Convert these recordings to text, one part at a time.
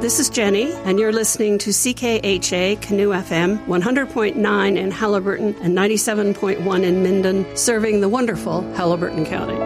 This is Jenny, and you're listening to CKHA Canoe FM, 100.9 in Haliburton and 97.1 in Minden, serving the wonderful Haliburton County.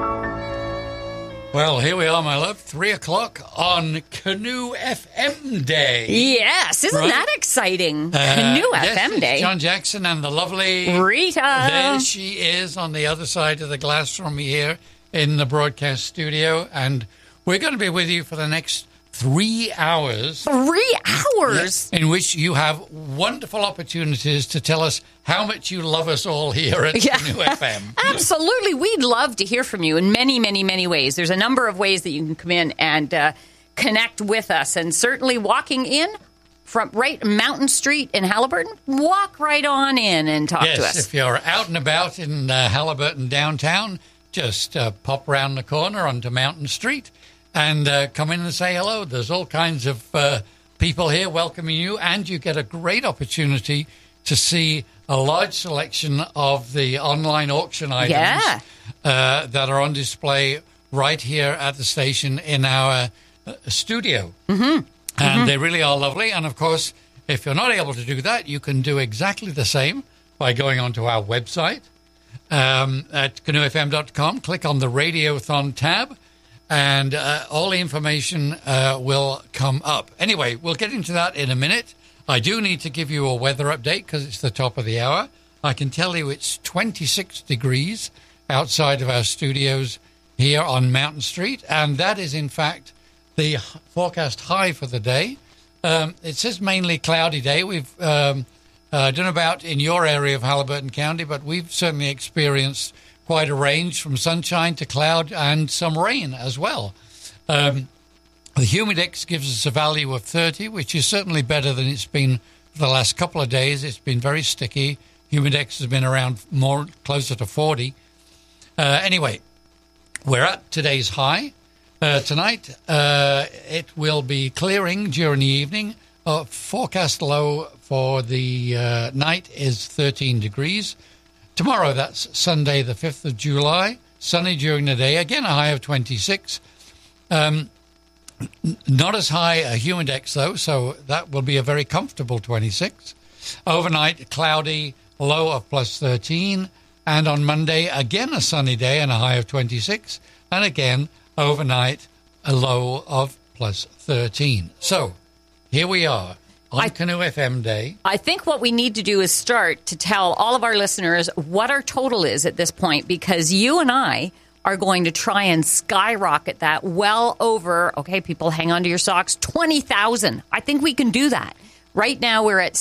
Well, here we are, my love, 3 o'clock on Canoe FM Day. Yes, isn't that exciting? Canoe FM Day. John Jackson and the lovely Rita. There she is on the other side of the glass from me here in the broadcast studio, and we're going to be with you for the next 3 hours. 3 hours? In which you have wonderful opportunities to tell us how much you love us all here at Canoe FM. Absolutely. We'd love to hear from you in many, many, many ways. There's a number of ways that you can come in and connect with us. And certainly walking in from right Mountain Street in Haliburton, walk right on in and talk to us. Yes, if you're out and about in Haliburton downtown, just pop around the corner onto Mountain Street and come in and say hello. There's all kinds of people here welcoming you, and you get a great opportunity to see a large selection of the online auction items that are on display right here at the station in our studio. And they really are lovely. And, of course, if you're not able to do that, you can do exactly the same by going onto our website at canoefm.com. Click on the Radiothon tab, and all the information will come up. Anyway, we'll get into that in a minute. I do need to give you a weather update because it's the top of the hour. I can tell you it's 26 degrees outside of our studios here on Mountain Street, and that is, in fact, the forecast high for the day. It says mainly cloudy day. We've I don't know about in your area of Haliburton County, but we've certainly experienced quite a range from sunshine to cloud and some rain as well. The Humidex gives us a value of 30, which is certainly better than it's been for the last couple of days. It's been very sticky. Humidex has been around more closer to 40. Anyway, we're at today's high. Tonight, it will be clearing during the evening. Forecast low for the night is 13 degrees. Tomorrow, that's Sunday, the 5th of July, sunny during the day. Again, a high of 26. Not as high a Humidex, though, so that will be a very comfortable 26. Overnight, cloudy, low of plus 13. And on Monday, again a sunny day and a high of 26. And again, overnight, a low of plus 13. So, here we are on Canoe FM Day. I think what we need to do is start to tell all of our listeners what our total is at this point, because you and I are going to try and skyrocket that well over, okay, people, hang on to your socks, 20,000. I think we can do that. Right now, we're at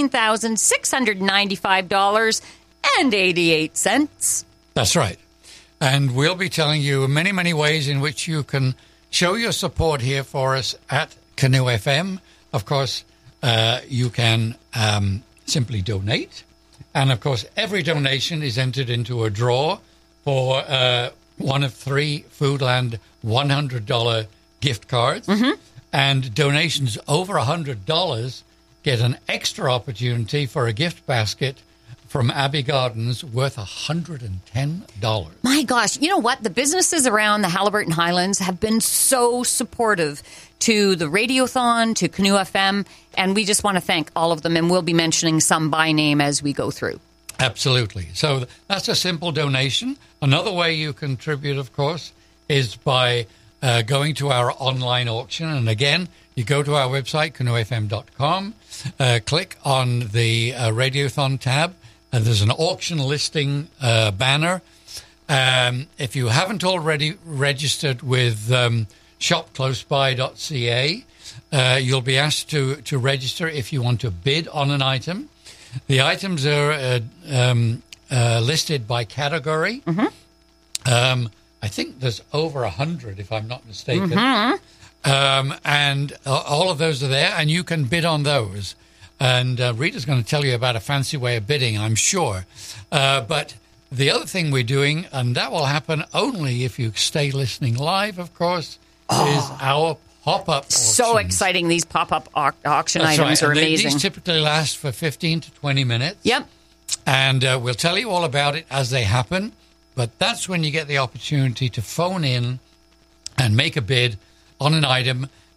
$16,695.88. That's right. And we'll be telling you many, many ways in which you can show your support here for us at Canoe FM. Of course, you can simply donate. And, of course, every donation is entered into a draw for one of 3 Foodland $100 gift cards. And donations over $100 get an extra opportunity for a gift basket from Abbey Gardens worth $110. My gosh, you know what? The businesses around the Haliburton Highlands have been so supportive to the Radiothon, to Canoe FM, and we just want to thank all of them, and we'll be mentioning some by name as we go through. Absolutely. So that's a simple donation. Another way you contribute, of course, is by going to our online auction. And again, you go to our website, canoefm.com, click on the Radiothon tab, and there's an auction listing banner. If you haven't already registered with shopcloseby.ca, you'll be asked to register if you want to bid on an item. The items are listed by category. I think there's over 100, if I'm not mistaken. And all of those are there, and you can bid on those. And Rita's going to tell you about a fancy way of bidding, I'm sure. But the other thing we're doing, and that will happen only if you stay listening live, of course, is our pop-up auctions. So exciting. These pop-up auction items are amazing. These typically last for 15 to 20 minutes. Yep. And we'll tell you all about it as they happen. But that's when you get the opportunity to phone in and make a bid on an item.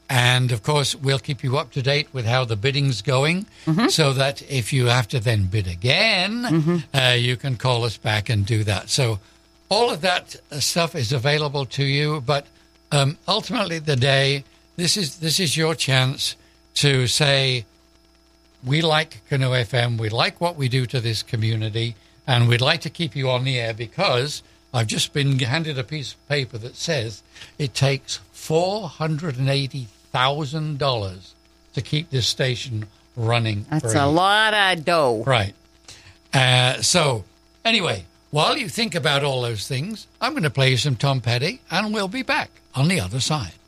And, of course, we'll keep you up to date with how the bidding's going so that if you have to then bid again, you can call us back and do that. So all of that stuff is available to you. But ultimately, this is your chance to say, we like Canoe FM, we like what we do to this community, and we'd like to keep you on the air because I've just been handed a piece of paper that says it takes $480,000 to keep this station running. That's a lot of dough. Right. So, anyway, while you think about all those things, I'm going to play you some Tom Petty, and we'll be back on the other side.